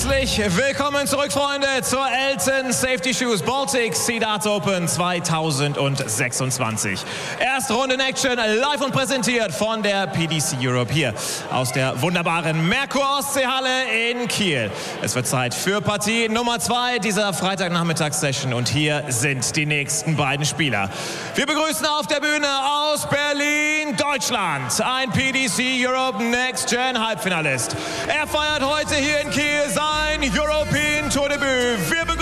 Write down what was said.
Herzlich willkommen zurück, Freunde, zur Elton Safety Shoes Baltic Sea Darts Open 2026. Erstrunde in Action, live und präsentiert von der PDC Europe hier aus der wunderbaren Merkur Ostseehalle in Kiel. Es wird Zeit für Partie Nummer 2 dieser Freitagnachmittagssession und hier sind die nächsten beiden Spieler. Wir begrüßen auf der Bühne aus Berlin, Deutschland, ein PDC Europe Next Gen Halbfinalist. Er feiert heute hier in Kiel sein European Tour Debüt. Wir